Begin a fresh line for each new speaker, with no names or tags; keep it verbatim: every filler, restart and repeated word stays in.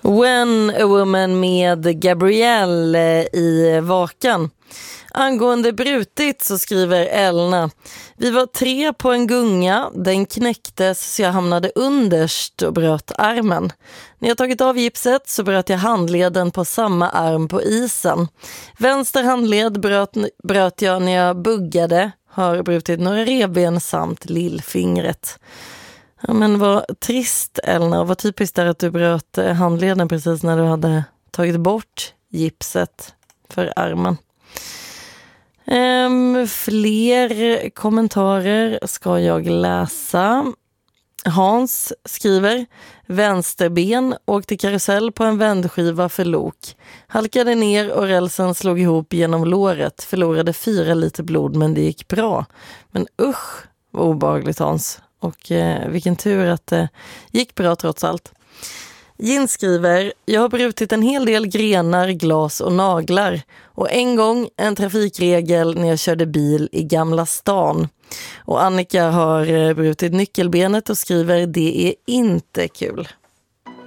When a Woman med Gabrielle i Vakan. Angående brutit så skriver Elna: vi var tre på en gunga, den knäcktes så jag hamnade underst och bröt armen. När jag tagit av gipset så bröt jag handleden på samma arm på isen. Vänster handled bröt, bröt jag när jag buggade, har brutit några revben samt lillfingret. Ja, men vad trist, Elna, vad typiskt där att du bröt handleden precis när du hade tagit bort gipset för armen. Um, fler kommentarer ska jag läsa. Hans skriver: vänsterben åkte karusell på en vändskiva för lok. Halkade ner och rälsen slog ihop genom låret. Förlorade fyra liter blod men det gick bra. Men usch, vad obehagligt, Hans. Och eh, vilken tur att det gick bra trots allt. Jin skriver: jag har brutit en hel del grenar, glas och naglar. Och en gång en trafikregel när jag körde bil i Gamla stan. Och Annika har brutit nyckelbenet och skriver: det är inte kul.